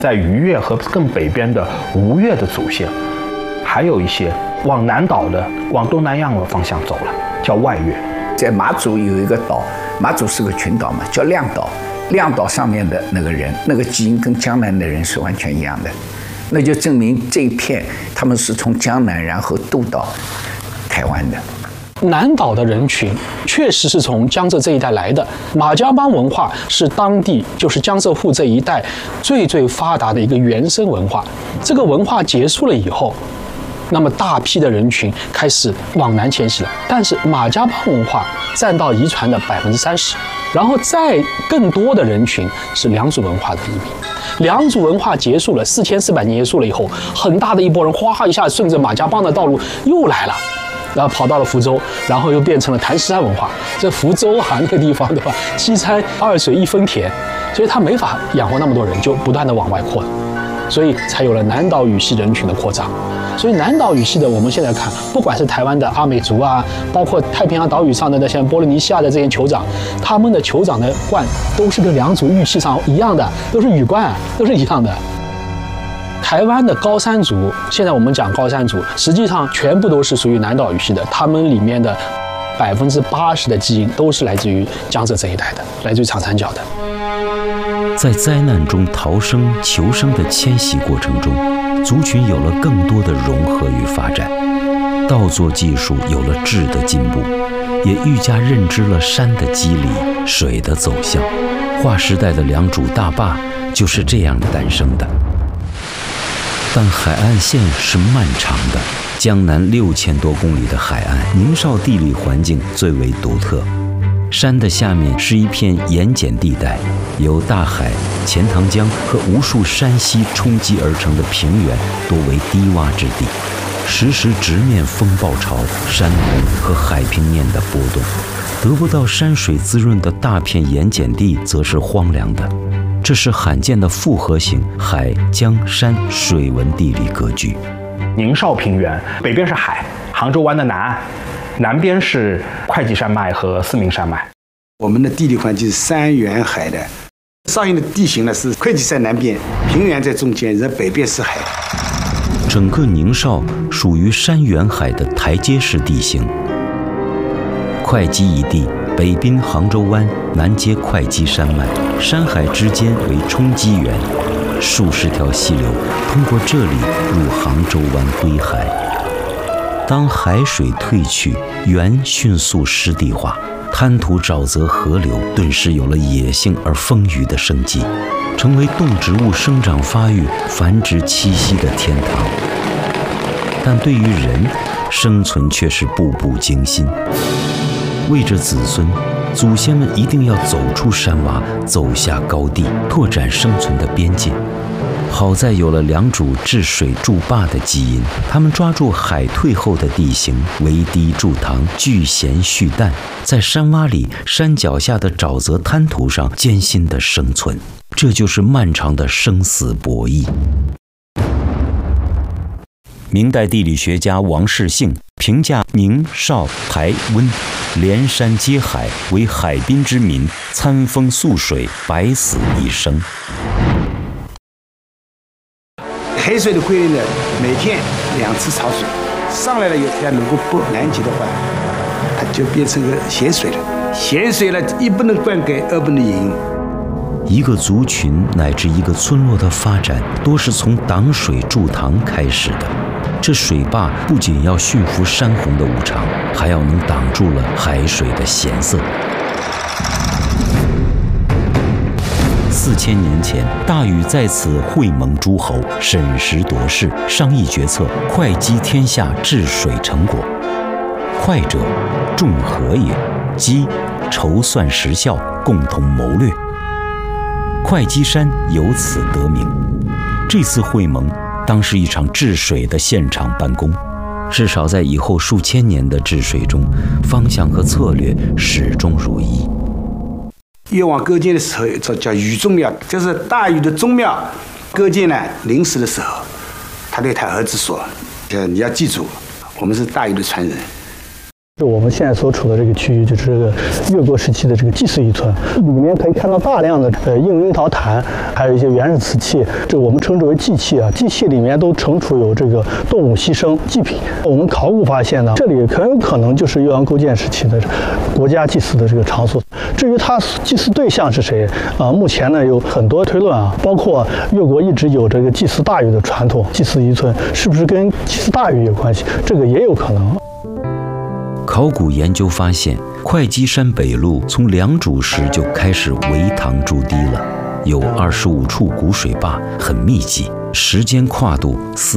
在逾越和更北边的吴越的祖先，还有一些往南岛的、往东南亚的方向走了，叫外越。 在马祖有一个岛，马祖是个群岛嘛，叫亮岛。亮岛上面的那个人，那个基因跟江南的人是完全一样的，那就证明这一片他们是从江南然后渡到台湾的。 南岛的人群确实是从江浙这一带来的，马家浜文化是当地就是江浙沪这一带最发达的一个原生文化。这个文化结束了以后，那么大批的人群开始往南迁徙了，但是马家浜文化占到遗传的30%，然后再更多的人群是良渚文化的移民。良渚文化结束了，4400年结束了以后，很大的一波人哗一下顺着马家浜的道路又来了。然后跑到了福州，然后又变成了谭石山文化。这福州啊那个地方，对吧？西餐2水1分田，所以它没法养活那么多人，就不断的往外扩，所以才有了南岛语系人群的扩张。所以南岛语系的，我们现在看，不管是台湾的阿美族啊，包括太平洋岛屿上的那些波利尼西亚的这些酋长，他们的酋长的冠都是跟良渚玉器上一样的，都是羽冠，都是一样的。台湾的高山族，现在我们讲高山族，实际上全部都是属于南岛语系的，他们里面的80%的基因都是来自于江浙这一带的，来自于长三角的。 在灾难中逃生求生的迁徙过程中，族群有了更多的融合与发展，稻作技术有了质的进步，也愈加认知了山的机理、水的走向。划时代的良渚大坝就是这样诞生的。但海岸线是漫长的，江南6000多公里的海岸，宁绍地理环境最为独特。山的下面是一片盐碱地带，由大海、钱塘江和无数山溪冲击而成的平原多为低洼之地，时时直面风暴潮、山洪和海平面的波动。得不到山水滋润的大片盐碱地则是荒凉的。这是罕见的复合型海江山水文地理格局。 宁绍平原北边是海，杭州湾的南岸，南边是会稽山脉和四明山脉。 我们的地理环境是山沿海的，上游的地形呢是会稽山南边，平原在中间，然后北边是海。 整个宁绍属于山沿海的台阶式地形。会稽一地北濒杭州湾，南接会稽山脉，山海之间为冲积源，数十条溪流通过这里入杭州湾归海。当海水退去，源迅速湿地化，滩涂沼泽河流顿时有了野性而丰腴的生机，成为动植物生长发育、繁殖栖息的天堂。但对于人，生存却是步步惊心。为着子孙，祖先们一定要走出山洼，走下高地，拓展生存的边界。好在有了良渚治水筑坝的基因，他们抓住海退后的地形，围堤筑塘，聚咸蓄淡，在山洼里、山脚下的沼泽滩涂上艰辛地生存。这就是漫长的生死博弈。明代地理学家王世兴评价宁绍台温连山接海，为海滨之民，餐风宿水，百死一生。 海水的规律呢，每天2次潮水，上来了以后，它如果不拦截的话，它就变成个咸水了。咸水了，一不能灌溉，二不能饮用。 一个族群乃至一个村落的发展，多是从挡水筑塘开始的。这水坝不仅要驯服山洪的无常，还要能挡住了海水的咸涩。4000年前，大禹在此会盟诸侯，审时度势，商议决策，会稽天下治水成果。会者，众和也；稽，筹算时效，共同谋略。会稽山由此得名。这次会盟当是一场治水的现场办公，至少在以后数千年的治水中，方向和策略始终如一。 越王勾践的时候，这叫禹宗庙，就是大禹的宗庙。勾践呢，临死的时候，他对他儿子说：“你要记住，我们是大禹的传人。” 我们现在所处的这个区域，就是这个越国时期的这个祭祀遗存，里面可以看到大量的硬樱桃坛，还有一些原始瓷器，这我们称之为祭器啊。祭器里面都存储有这个动物牺牲祭品。我们考古发现呢，这里很有可能就是越王勾践时期的国家祭祀的这个场所。至于他祭祀对象是谁目前呢有很多推论啊，包括越国一直有这个祭祀大禹的传统，祭祀遗存是不是跟祭祀大禹有关系？这个也有可能。 考古研究发现，会稽山北麓从良渚时就开始围塘筑堤了，有25处古水坝，很密集，时间跨度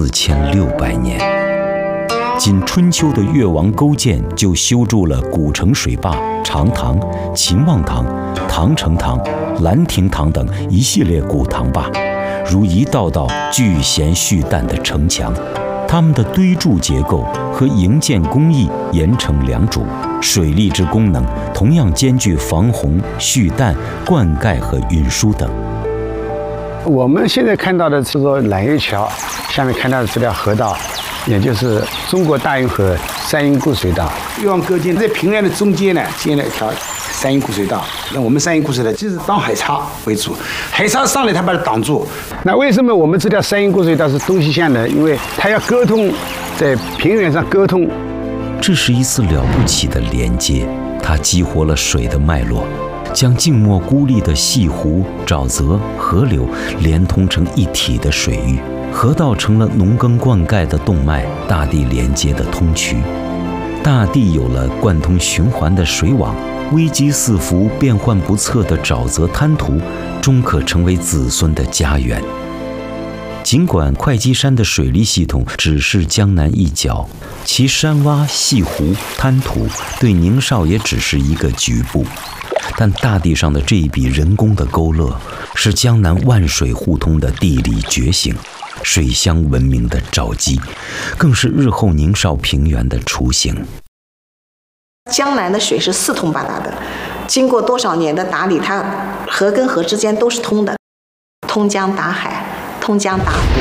4600年。仅春秋的越王勾践就修筑了古城水坝、长塘、秦望塘、唐城塘、兰亭塘等一系列古塘坝，如一道道聚贤蓄旦的城墙。他们的堆筑结构和营建工艺严惩良渚，水利之功能同样兼具防洪、蓄旦、灌溉和运输等。 我们现在看到的是说揽月桥下面看到的这条河道，也就是中国大运河三阴固水道。越王勾践在平原的中间呢建了一条三阴固水道。那我们三阴固水道就是当海叉为主，海叉上来它把它挡住。那为什么我们这条三阴固水道是东西向的？因为它要沟通，在平原上沟通。 这是一次了不起的连接，它激活了水的脉络，将静默孤立的西湖、沼泽、河流连通成一体的水域。河道成了农耕灌溉的动脉，大地连接的通渠。大地有了贯通循环的水网，危机四伏、变幻不测的沼泽滩涂，终可成为子孙的家园。尽管会稽山的水利系统只是江南一角，其山洼、细湖、滩涂对宁绍也只是一个局部，但大地上的这一笔人工的勾勒，是江南万水互通的地理觉醒，水乡文明的肇基，更是日后宁绍平原的雏形。 江南的水是四通八达的，经过多少年的打理，它河跟河之间都是通的，通江达海，通江达湖。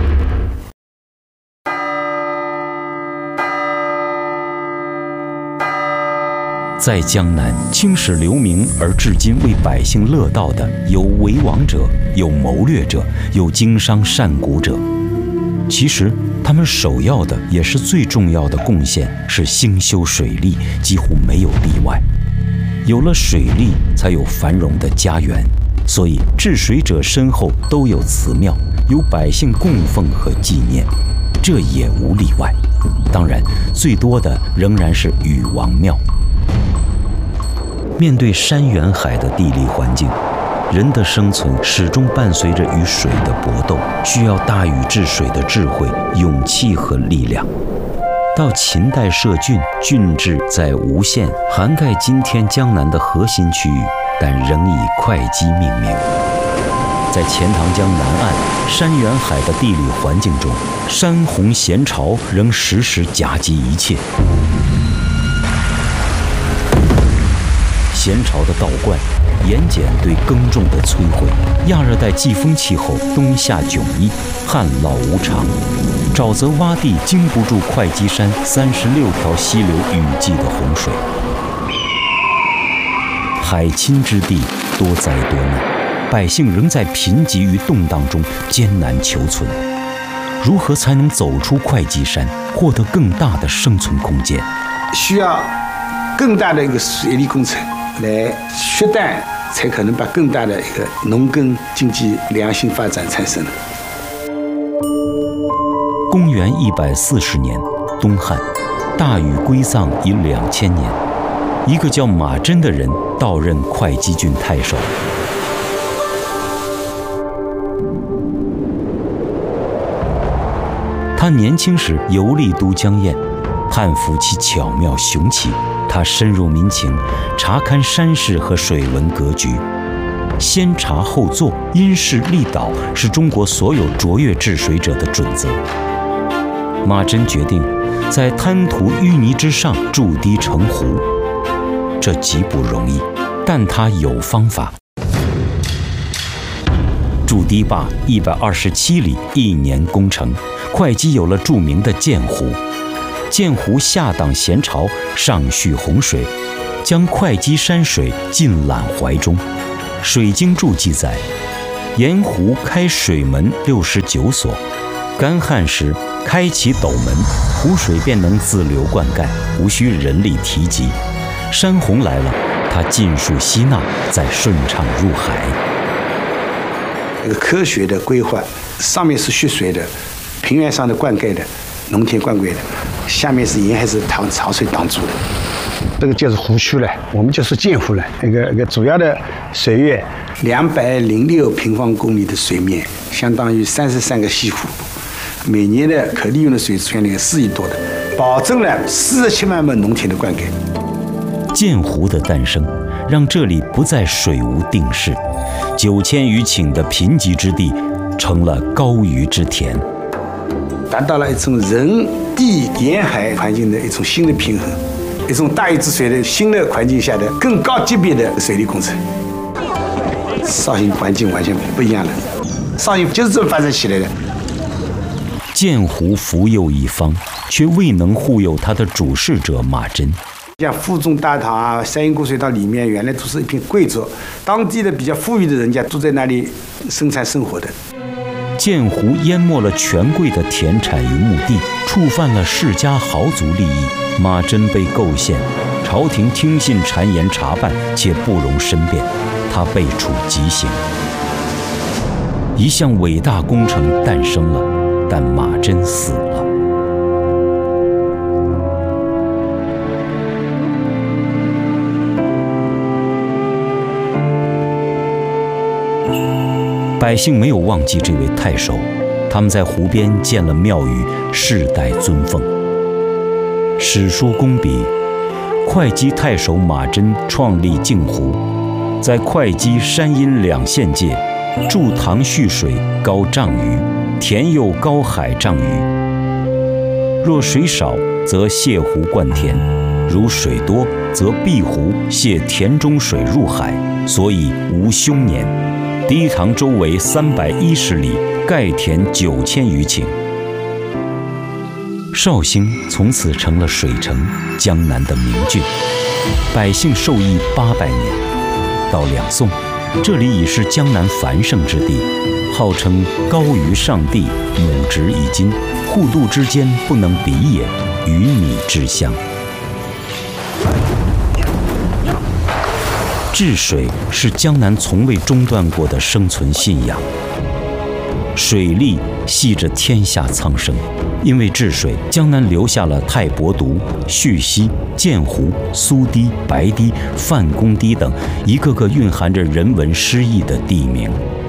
在江南青史留名而至今为百姓乐道的，有为王者，有谋略者，有经商善贾者。其实他们首要的也是最重要的贡献是兴修水利，几乎没有例外。有了水利，才有繁荣的家园，所以治水者身后都有祠庙，有百姓供奉和纪念，这也无例外。当然，最多的仍然是禹王庙。面对山远海的地理环境，人的生存始终伴随着与水的搏斗，需要大禹治水的智慧、勇气和力量。到秦代设郡，郡治在吴县，涵盖今天江南的核心区域，但仍以会稽命名。在钱塘江南岸山远海的地理环境中，山洪咸潮仍时时夹击一切。咸潮的倒灌，盐碱对耕种的摧毁，亚热带季风气候，冬夏迥异，旱涝无常。沼泽洼地经不住会稽山36条溪流雨季的洪水，海侵之地多灾多难，百姓仍在贫瘠与动荡中艰难求存。如何才能走出会稽山，获得更大的生存空间？ 需要更大的一个水利工程来削淡，才可能把更大的一个农耕经济良性发展产生。 公元140年，东汉，大禹归藏已2000年，一个叫马真的人到任会稽郡太守。他年轻时游历都江堰，汉服其巧妙雄奇。他深入民情，查勘山势和水文格局，先查后作，因势利导，是中国所有卓越治水者的准则。马真决定在滩涂淤泥之上筑堤成湖，这极不容易，但他有方法。筑堤坝127里，1年工程，会稽有了著名的鉴湖。 建湖下挡咸潮，上蓄洪水，将会稽山水尽揽怀中。《水经注》记载，沿湖开水门69所，干旱时开启斗门，湖水便能自流灌溉，无需人力提及。山洪来了，它尽数吸纳，再顺畅入海。 这个科学的规划，上面是蓄水的，平原上的灌溉的，农田灌溉的，下面是沿海是潮水挡住的。这个就是湖区了，我们就是建湖了。一个主要的水域，206平方公里的水面，相当于33个西湖，每年的可利用的水资源量4亿多的，保证了47万亩农田的灌溉。 建湖的诞生，让这里不再水无定势，9000余顷的贫瘠之地，成了高于之田， 达到了一种人地沿海环境的一种新的平衡，一种大禹治水的新的环境下的更高级别的水利工程。绍兴环境完全不一样了，绍兴就是这么发展起来的。 建湖福佑一方，却未能护佑他的主事者马真。 像富中大堂啊、三阴沟水道里面，原来都是一片贵族，当地的比较富裕的人家都在那里生产生活的。 建湖淹没了权贵的田产与墓地，触犯了世家豪族利益。马真被构陷，朝廷听信谗言查办，且不容申辩，他被处极刑。一项伟大工程诞生了，但马真死了。百姓没有忘记这位太守，他们在湖边建了庙宇，世代尊奉。史书公笔，会稽太守马真创立镜湖，在会稽山阴2县界，筑塘蓄水高丈余，田又高海丈余。若水少，则泄湖灌田；如水多，则闭湖泄田中水入海，所以无凶年。第一塘周围310里，盖田9000余顷。绍兴从此成了水城，江南的明郡，百姓受益800年。到两宋，这里已是江南繁盛之地，号称高于上地，母殖一金，户渡之间不能比也，鱼米之乡。治水是江南从未中断过的生存信仰。水利系着天下苍生，因为治水，江南留下了太伯渎、叙溪、建湖、苏堤、白堤、范公堤等一个个蕴含着人文诗意的地名。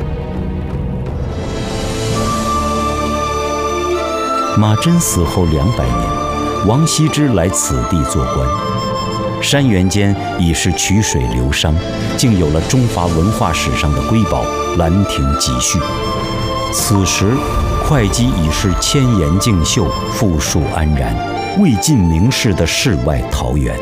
马真死后200年，王羲之来此地做官。山原间已是曲水流觞，竟有了中华文化史上的瑰宝《兰亭集序》。此时，会稽已是千岩竞秀，富庶安然，魏晋名士的世外桃源。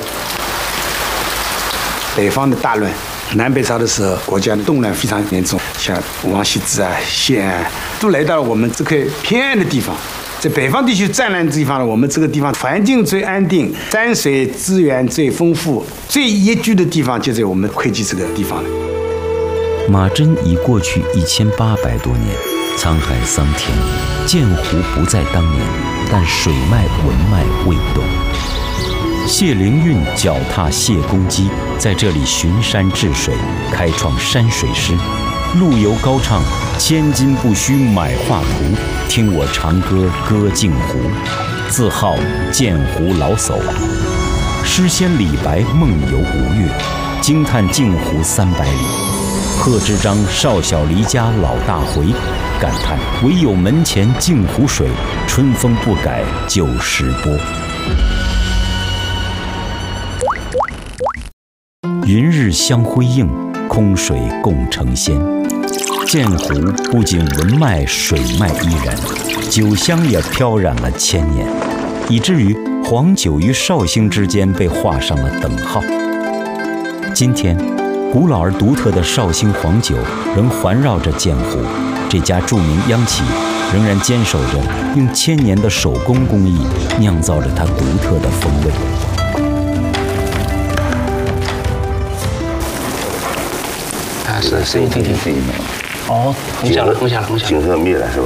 北方的大乱，南北朝的时候，国家的动乱非常严重，像王羲之啊、谢安都来到了我们这块偏安的地方。在北方地区战乱的地方呢，我们这个地方环境最安定，山水资源最丰富，最宜居的地方就在我们会稽这个地方了。 马真已过去1800多年，沧海桑田，建湖不在当年，但水脉文脉未动。谢灵运脚踏谢公基，在这里巡山治水，开创山水诗。陆游高唱千金不须买画图，听我长歌歌镜湖，自号建湖老叟。诗仙李白梦游吴越，惊叹镜湖300里。贺知章少小离家老大回，感叹唯有门前镜湖水，春风不改旧时波。云日相辉映，空水共成仙。建湖不仅文脉水脉依然，酒香也飘染了1000年，以至于黄酒与绍兴之间被画上了等号。今天，古老而独特的绍兴黄酒仍环绕着建湖，这家著名央企仍然坚守着用1000年的手工工艺酿造着它独特的风味。 是一滴滴。哦，红下来，红下来，红下来。 景色灭了是吧？